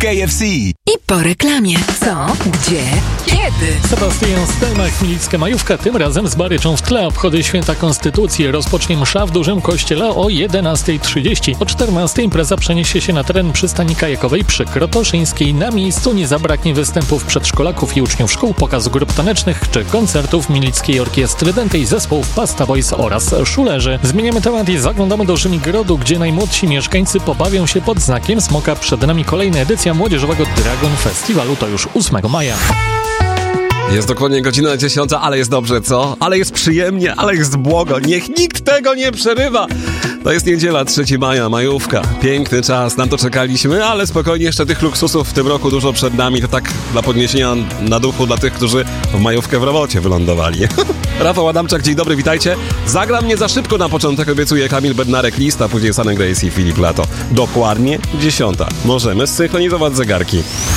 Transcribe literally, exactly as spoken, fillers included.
K F C. I po reklamie. Co? Gdzie? Kiedy? Sebastian Stelmach, Chmielnicka Majówka, tym razem z baryczą w tle. Obchody Święta Konstytucji rozpocznie msza w Dużym Kościele o jedenasta trzydzieści. O czternastej impreza przeniesie się na teren przystani kajakowej przy Krotoszyńskiej. Na miejscu nie zabraknie występów przedszkolaków i uczniów szkół, pokazu grup tanecznych czy koncertów Mielickiej Orkiestry Dętej, zespołów Pasta Boys oraz Szulerzy. Zmieniamy temat i zaglądamy do Szymigrodu, gdzie najmłodsi mieszkańcy pobawią się pod znakiem smoka. Przed nami kolejna edycja młodzieżowego Dragon Festiwalu, to już ósmego maja. Jest dokładnie godzina dziesiąta, ale jest dobrze, co? Ale jest przyjemnie, ale jest błogo. Niech nikt tego nie przerywa. To jest niedziela, trzeciego maja, majówka. Piękny czas, na to czekaliśmy, ale spokojnie, jeszcze tych luksusów w tym roku dużo przed nami. To tak dla podniesienia na duchu dla tych, którzy w majówkę w robocie wylądowali. Rafał Adamczak, dzień dobry, witajcie. Zagra mnie za szybko na początek, obiecuje Kamil Bednarek, lista, później Sunny Grace i Filip Lato. Dokładnie dziesiąta. Możemy zsynchronizować zegarki.